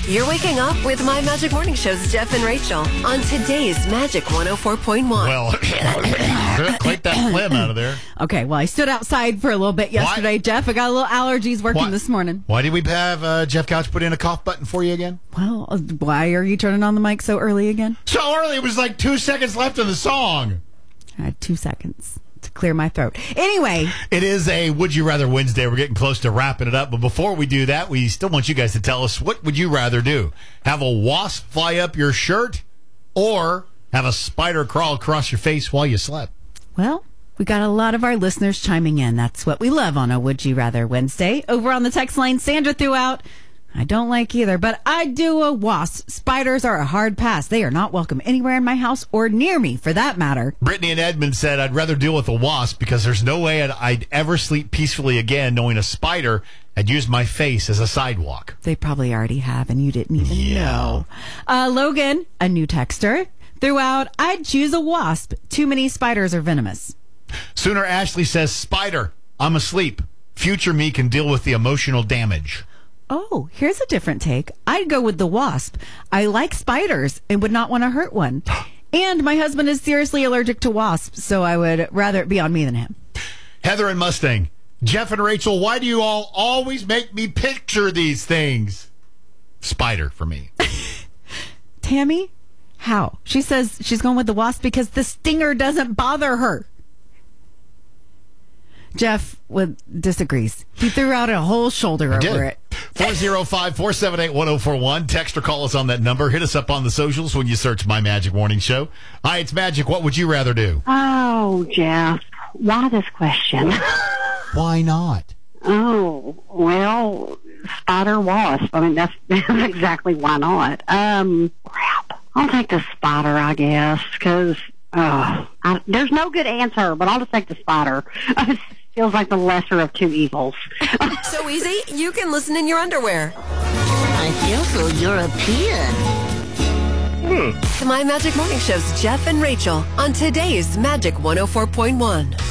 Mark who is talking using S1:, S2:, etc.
S1: You're waking up with My Magic Morning Show's Jeff and Rachel on today's Magic 104.1.
S2: Well, quite that phlegm out of there.
S3: Okay, well, I stood outside for a little bit yesterday,
S2: Why?
S3: Jeff. I got a little allergies working this morning.
S2: Why did we have Jeff Couch put in a cough button for you again?
S3: Well, why are you turning on the mic so early again?
S2: So early, it was like 2 seconds left in the song.
S3: I had 2 seconds to clear my throat. Anyway.
S2: It is a Would You Rather Wednesday. We're getting close to wrapping it up. But before we do that, we still want you guys to tell us, what would you rather do? Have a wasp fly up your shirt or have a spider crawl across your face while you slept?
S3: Well, we got a lot of our listeners chiming in. That's what we love on a Would You Rather Wednesday. Over on the text line, Sandra threw out, I don't like either, but I'd do a wasp. Spiders are a hard pass. They are not welcome anywhere in my house or near me, for that matter.
S2: Brittany and Edmund said, I'd rather deal with a wasp because there's no way I'd ever sleep peacefully again knowing a spider had used my face as a sidewalk.
S3: They probably already have, and you didn't even know. Logan, a new texter, threw out, I'd choose a wasp. Too many spiders are venomous.
S2: Sooner Ashley says, spider, I'm asleep. Future me can deal with the emotional damage.
S3: Oh, here's a different take. I'd go with the wasp. I like spiders and would not want to hurt one. And my husband is seriously allergic to wasps, so I would rather it be on me than him.
S2: Heather and Mustang, Jeff and Rachel, why do you all always make me picture these things? Spider for me.
S3: Tammy, how? She says she's going with the wasp because the stinger doesn't bother her. Jeff disagrees. He threw out a whole shoulder over it.
S2: 405-478-1041. Text or call us on that number. Hit us up on the socials when you search My Magic Morning Show. Hi, it's Magic. What would you rather do?
S4: Oh, Jeff. Why this question?
S2: Why not?
S4: Oh, well, spider wasp. I mean, that's exactly why not. Crap. I'll take the spider, I guess, because there's no good answer, but I'll just take the spider. It feels like the lesser of two evils.
S1: So easy, you can listen in your underwear.
S5: I feel so European.
S1: The My Magic Morning Show's Jeff and Rachel on today's Magic 104.1.